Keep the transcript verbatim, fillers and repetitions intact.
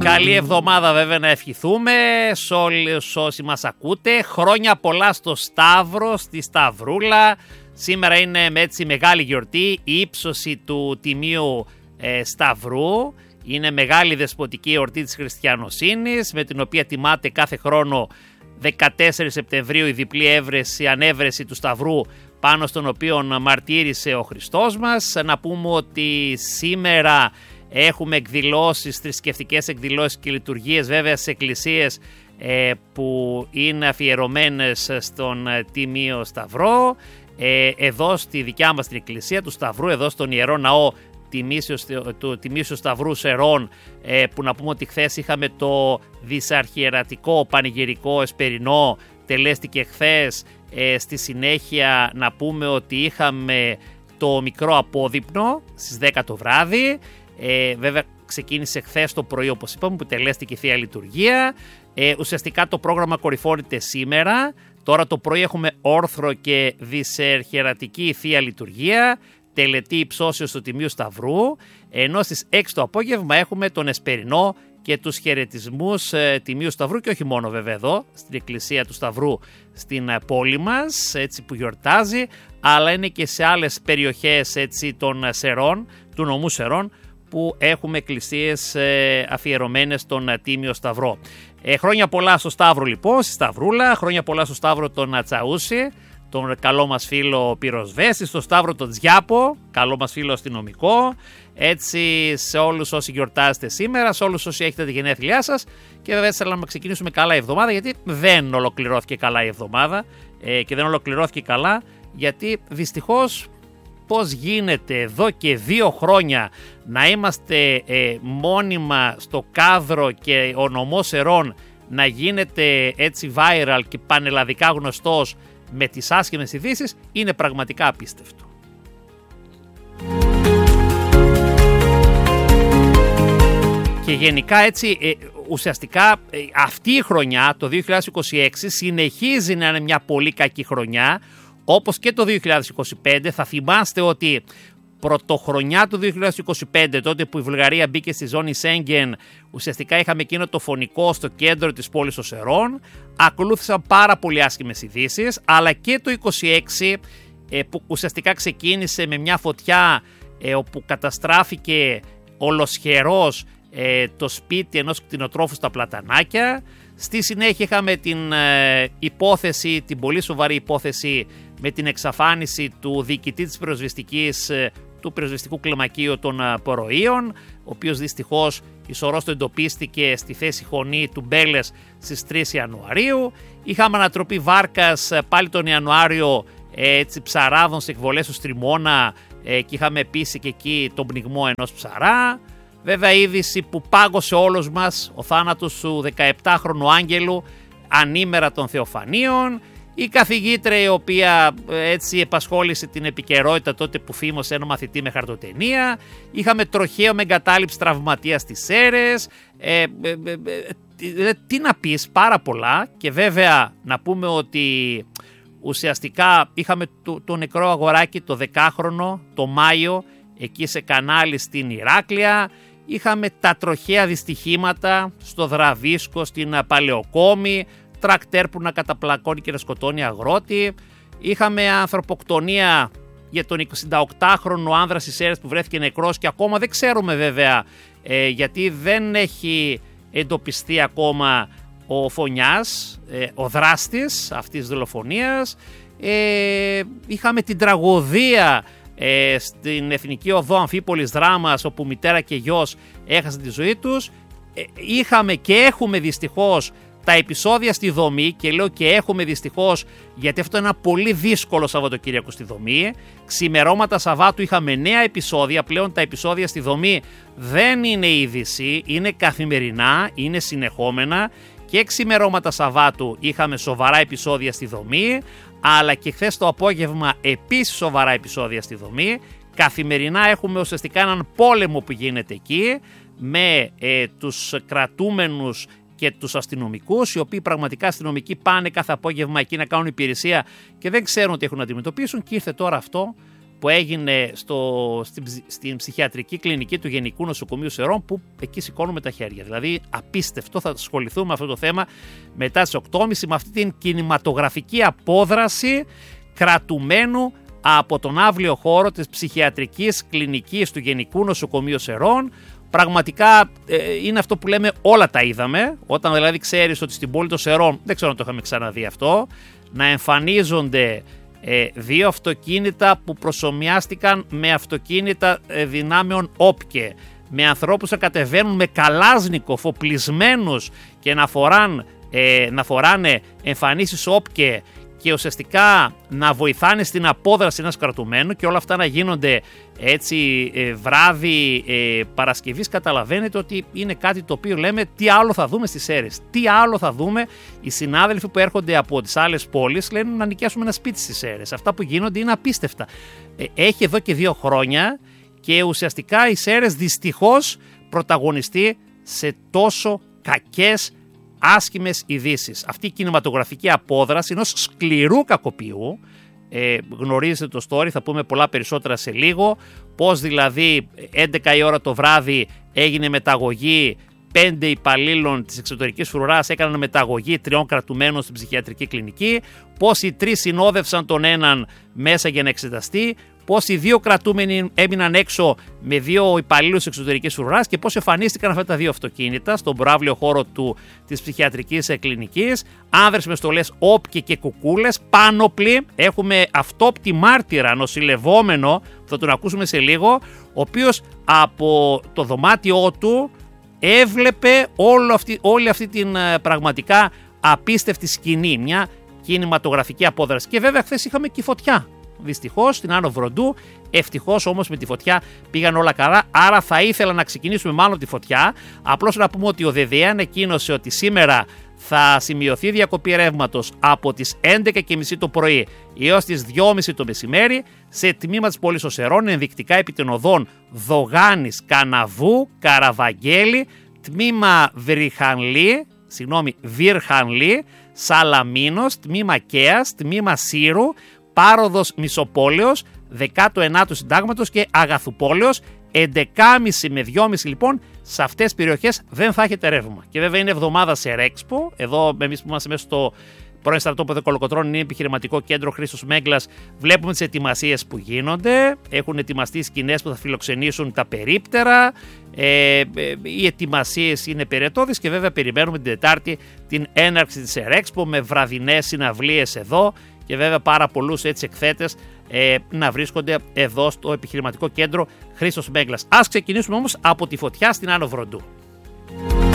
Καλή εβδομάδα βέβαια να ευχηθούμε σε όλους όσοι μας ακούτε. Χρόνια πολλά στο Σταύρο, στη Σταυρούλα. Σήμερα είναι με έτσι μεγάλη γιορτή, η ύψωση του Τιμίου ε, Σταυρού. Είναι μεγάλη δεσποτική εορτή της χριστιανοσύνης, με την οποία τιμάται κάθε χρόνο δεκατέσσερις Σεπτεμβρίου η διπλή έβρεση, ανέβρεση του Σταυρού, πάνω στον οποίο μαρτύρησε ο Χριστός μας. Να πούμε ότι σήμερα έχουμε εκδηλώσεις, θρησκευτικές εκδηλώσεις και λειτουργίες βέβαια στις εκκλησίες ε, που είναι αφιερωμένες στον Τιμίο Σταυρό. Ε, εδώ στη δικιά μας την εκκλησία του Σταυρού, εδώ στον Ιερό Ναό του Τιμήσιου Σταυρού Σερών, ε, που να πούμε ότι χθες είχαμε το δυσαρχιερατικό πανηγυρικό εσπερινό, τελέστηκε χθες. Ε, στη συνέχεια να πούμε ότι είχαμε το μικρό απόδειπνο στις δέκα το βράδυ. Ε, βέβαια ξεκίνησε χθες το πρωί, όπως είπαμε, που τελέστηκε η Θεία Λειτουργία. Ε, ουσιαστικά το πρόγραμμα κορυφώνεται σήμερα. Τώρα το πρωί έχουμε όρθρο και δυσερχερατική Θεία Λειτουργία, τελετή υψώσεως του Τιμίου Σταυρού, ενώ στις έξι το απόγευμα έχουμε τον εσπερινό και τους χαιρετισμούς ε, Τιμίου Σταυρού, και όχι μόνο βέβαια εδώ στην εκκλησία του Σταυρού στην ε, πόλη μας, έτσι που γιορτάζει, αλλά είναι και σε άλλες περιοχές έτσι των Σερών, του νομού Σερών, που έχουμε εκκλησίες ε, αφιερωμένες στον ε, Τίμιο Σταυρό. Ε, χρόνια πολλά στο Σταύρο λοιπόν, στη Σταυρούλα, χρόνια πολλά στο Σταύρο τον Ατσαούση, τον καλό μας φίλο πυροσβέστη, στο Σταύρο τον Τζιάπο, καλό μας φίλο αστυνομικό, έτσι σε όλους όσοι γιορτάζετε σήμερα, σε όλους όσοι έχετε τη γενέθλιά σας, και βέβαια θέλω να ξεκινήσουμε καλά η εβδομάδα, γιατί δεν ολοκληρώθηκε καλά η εβδομάδα ε, και δεν ολοκληρώθηκε καλά γιατί δυστυχώς πώς γίνεται εδώ και δύο χρόνια να είμαστε ε, μόνιμα στο κάδρο και ο νομός Σερών να γίνεται έτσι viral και πανελλαδικά γνωστός με τις άσχημες ειδήσεις, είναι πραγματικά απίστευτο. Και γενικά έτσι ε, ουσιαστικά ε, αυτή η χρονιά, το δύο χιλιάδες είκοσι έξι, συνεχίζει να είναι μια πολύ κακή χρονιά, όπως και το δύο χιλιάδες είκοσι πέντε. Θα θυμάστε ότι πρωτοχρονιά του δύο χιλιάδες είκοσι πέντε, τότε που η Βουλγαρία μπήκε στη ζώνη Σέγγεν, ουσιαστικά είχαμε εκείνο το φωνικό στο κέντρο της πόλης των Σερών. Ακολούθησαν πάρα πολύ άσχημες ειδήσεις, αλλά και το είκοσι έξι που ουσιαστικά ξεκίνησε με μια φωτιά όπου καταστράφηκε ολοσχερός το σπίτι ενός κτηνοτρόφου στα Πλατανάκια. Στη συνέχεια είχαμε την υπόθεση, την πολύ σοβαρή υπόθεση με την εξαφάνιση του διοικητή της πυροσβεστικής, του πυροσβεστικού κλιμακίου των Ποροίων, ο οποίος δυστυχώς ισορρός το εντοπίστηκε στη θέση Χωνή του Μπέλες στις τρεις Ιανουαρίου. Είχαμε ανατροπή βάρκας πάλι τον Ιανουάριο, έτσι, ψαράδων σε εκβολές του Στριμώνα, και είχαμε επίσης και εκεί τον πνιγμό ενός ψαρά. Βέβαια η είδηση που πάγωσε όλος μας, ο θάνατος του δεκαεπτάχρονου Άγγελου ανήμερα των Θεοφανίων. Η καθηγήτρια η οποία έτσι επασχόλησε την επικαιρότητα τότε που φήμωσε ένα μαθητή με χαρτοτενία. Είχαμε τροχαίο με εγκατάλειψη τραυματία στις Σέρρες. Ε, ε, ε, ε, τι να πεις, πάρα πολλά. Και βέβαια να πούμε ότι ουσιαστικά είχαμε το, το νεκρό αγοράκι το δεκάχρονο το Μάιο εκεί σε κανάλι στην Ηράκλεια. Είχαμε τα τροχαία δυστυχήματα στο Δραβίσκο, στην Παλαιοκόμη, τρακτέρ που να καταπλακώνει και να σκοτώνει αγρότη. Είχαμε ανθρωποκτονία για τον εικοσιοκτάχρονο άνδρα στις Σέρρες που βρέθηκε νεκρός και ακόμα δεν ξέρουμε βέβαια ε, γιατί δεν έχει εντοπιστεί ακόμα ο φονιάς, ε, ο δράστης αυτής της δολοφονίας. Ε, είχαμε την τραγωδία ε, στην Εθνική Οδό Αμφίπολης Δράμας, όπου μητέρα και γιος έχασαν τη ζωή τους. Ε, είχαμε και έχουμε δυστυχώς τα επεισόδια στη Δομή, και λέω και έχουμε δυστυχώς γιατί αυτό είναι ένα πολύ δύσκολο Σαββατοκύριακο στη Δομή. Ξημερώματα Σαββάτου είχαμε νέα επεισόδια, πλέον τα επεισόδια στη Δομή δεν είναι είδηση, είναι καθημερινά, είναι συνεχόμενα, και ξημερώματα Σαββάτου είχαμε σοβαρά επεισόδια στη Δομή, αλλά και χθες το απόγευμα επίσης σοβαρά επεισόδια στη Δομή. Καθημερινά έχουμε ουσιαστικά έναν πόλεμο που γίνεται εκεί με ε, τους κρατούμενους και τους αστυνομικούς, οι οποίοι πραγματικά αστυνομικοί πάνε κάθε απόγευμα εκεί να κάνουν υπηρεσία και δεν ξέρουν τι έχουν να αντιμετωπίσουν. Και ήρθε τώρα αυτό που έγινε στο, στην, στην ψυχιατρική κλινική του Γενικού Νοσοκομείου Σερών, που εκεί σηκώνουμε τα χέρια. Δηλαδή απίστευτο, θα ασχοληθούμε με αυτό το θέμα μετά τις οκτώ και μισή με αυτή την κινηματογραφική απόδραση κρατουμένου από τον αύλιο χώρο της ψυχιατρικής κλινικής του Γενικού Νοσοκομείου Σερών. Πραγματικά ε, είναι αυτό που λέμε όλα τα είδαμε, όταν δηλαδή ξέρεις ότι στην πόλη των Σερών, δεν ξέρω αν το είχαμε ξαναδεί αυτό, να εμφανίζονται ε, δύο αυτοκίνητα που προσομοιάστηκαν με αυτοκίνητα ε, δυνάμεων όπκε, με ανθρώπους να κατεβαίνουν με καλάζνικο φοπλισμένους και να, φοράν, ε, να φοράνε εμφανίσεις όπκε και ουσιαστικά να βοηθάνε στην απόδραση ενός κρατουμένου, και όλα αυτά να γίνονται έτσι ε, βράδυ ε, Παρασκευής. Καταλαβαίνετε ότι είναι κάτι το οποίο λέμε τι άλλο θα δούμε στις Σέρρες, τι άλλο θα δούμε. Οι συνάδελφοι που έρχονται από τις άλλες πόλεις λένε να νοικιάσουμε ένα σπίτι στις Σέρρες. Αυτά που γίνονται είναι απίστευτα. Ε, έχει εδώ και δύο χρόνια και ουσιαστικά οι Σέρρες δυστυχώς πρωταγωνιστεί σε τόσο κακές, άσχημες ειδήσεις. Αυτή η κινηματογραφική απόδραση ενός σκληρού κακοποιού, ε, γνωρίζετε το story, θα πούμε πολλά περισσότερα σε λίγο, πως δηλαδή έντεκα η ώρα το βράδυ έγινε μεταγωγή πέντε υπαλλήλων της εξωτερικής φρουράς, έκαναν μεταγωγή τριών κρατουμένων στην ψυχιατρική κλινική, πως οι τρεις συνόδευσαν τον έναν μέσα για να εξεταστεί, πως οι δύο κρατούμενοι έμειναν έξω με δύο υπαλλήλους εξωτερικής φρουράς και πως εμφανίστηκαν αυτά τα δύο αυτοκίνητα στον προαύλιο χώρο του, της ψυχιατρικής κλινικής. Άνδρες με στολές όπκε και κουκούλες, πάνωπλοι. Έχουμε αυτόπτη μάρτυρα, νοσηλευόμενο, θα τον ακούσουμε σε λίγο, ο οποίος από το δωμάτιό του έβλεπε όλο αυτή, όλη αυτή την πραγματικά απίστευτη σκηνή, μια κινηματογραφική απόδραση. Και βέβαια χθες είχαμε και φωτιά. Δυστυχώς στην Άνω Βροντού, ευτυχώς όμως με τη φωτιά πήγαν όλα καλά. Άρα θα ήθελα να ξεκινήσουμε μάλλον τη φωτιά. Απλώς να πούμε ότι ο ΔΔΕ ανακοίνωσε ότι σήμερα θα σημειωθεί διακοπή ρεύματος από τις έντεκα και μισή το πρωί έως τις δύο και μισή το μεσημέρι σε τμήμα της πόλης των Σερών, ενδεικτικά επί των οδών Δογάνης, Καναβού, Καραβαγγέλη, τμήμα Βριχανλή, συγγνώμη, Βιρχανλή, Σαλαμίνος, τμήμα Κέας, τμήμα Σύρου, Πάροδος Μισοπόλεως, δέκατο ένατο Συντάγματος και Αγαθουπόλεως. έντεκα και μισή με δύο και μισή λοιπόν, σε αυτές τις περιοχές δεν θα έχετε ρεύμα. Και βέβαια είναι εβδομάδα σε Ρέξπο. Εδώ εμείς που είμαστε μέσα στο πρώην στρατόπεδο Κολοκοτρώνη, είναι επιχειρηματικό κέντρο Χρήστος Μέγκλας, βλέπουμε τις ετοιμασίες που γίνονται. Έχουν ετοιμαστεί σκηνές που θα φιλοξενήσουν τα περίπτερα. Ε, ε, οι ετοιμασίες είναι περαιτώδεις και βέβαια περιμένουμε την Τετάρτη την έναρξη της Ρέξπο με βραδινές συναυλίες εδώ. Και βέβαια πάρα πολλούς έτσι εκθέτες ε, να βρίσκονται εδώ στο επιχειρηματικό κέντρο Χρήστος Μέγκλας. Ας ξεκινήσουμε όμως από τη φωτιά στην Άνω Βροντού.